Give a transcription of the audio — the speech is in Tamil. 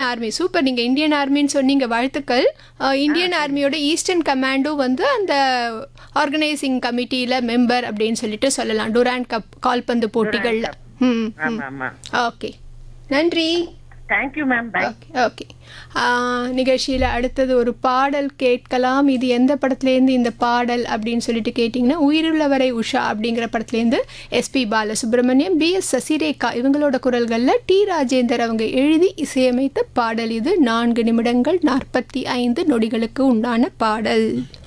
ஆர்மி. சூப்பர். நீங்கள் இந்தியன் ஆர்மின்னு சொன்னீங்க, வாழ்த்துக்கள். இந்தியன் ஆர்மியோட ஈஸ்டர்ன் கமாண்டும் வந்து அந்த ஆர்கனைசிங் கமிட்டியில் மெம்பர் அப்படின்னு சொல்லிட்டு சொல்லலாம், டூராண்ட் கப் கால்பந்து போட்டிகளில். ம். ஆமா ஆமா. ஓகே, நன்றி. Thank you ma'am. பை. ஓகே. நிகழ்ச்சியில் அடுத்தது ஒரு பாடல் கேட்கலாம். இது எந்த படத்துலேருந்து இந்த பாடல் அப்படின்னு சொல்லிட்டு கேட்டிங்கன்னா, உயிருள்ளவரை உஷா அப்படிங்கிற படத்துலேருந்து எஸ்பி பாலசுப்ரமணியம், பிஎஸ் சசிரேகா இவங்களோட குரல்களில் டி ராஜேந்தர் அவங்க எழுதி இசையமைத்த பாடல். இது 4 நிமிடங்கள் 45 நொடிகளுக்கு உண்டான பாடல்.